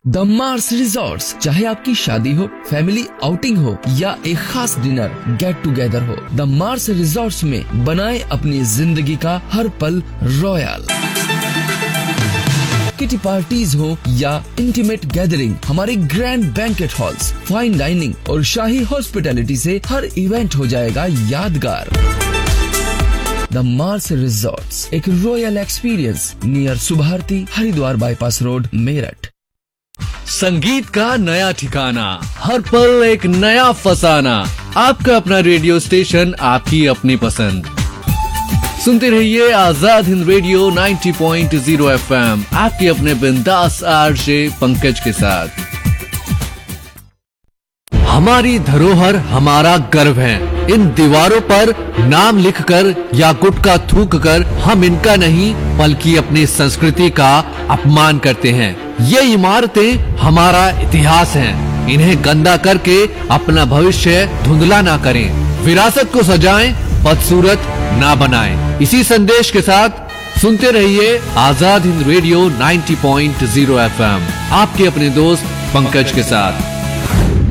The Mars resorts, चाहे आपकी शादी हो, फैमिली आउटिंग हो या एक खास डिनर गेट टुगेदर हो, द मार्स रिजॉर्ट्स में बनाए अपनी जिंदगी का हर पल रॉयल। किटी पार्टीज हो या इंटीमेट गैदरिंग, हमारे grand banquet halls, fine dining और शाही हॉस्पिटैलिटी से हर इवेंट हो जाएगा यादगार। द मार्स रिजॉर्ट्स, एक royal experience near Subharti, Haridwar bypass road, Meerut. संगीत का नया ठिकाना, हर पल एक नया फसाना। आपका अपना रेडियो स्टेशन, आपकी अपनी पसंद। सुनते रहिए आजाद हिंद रेडियो 90.0 FM, आपके अपने बिंदास आरजे पंकज के साथ। हमारी धरोहर हमारा गर्व है। इन दीवारों पर नाम लिखकर या गुटका थूक कर हम इनका नहीं बल्कि अपनी संस्कृति का अपमान करते हैं। ये इमारतें हमारा इतिहास हैं। इन्हें गंदा करके अपना भविष्य धुंधला ना करें। विरासत को सजाएं, बदसूरत ना बनाएं। इसी संदेश के साथ सुनते रहिए आजाद हिंद रेडियो 90.0 FM, आपके अपने दोस्त पंकज के साथ।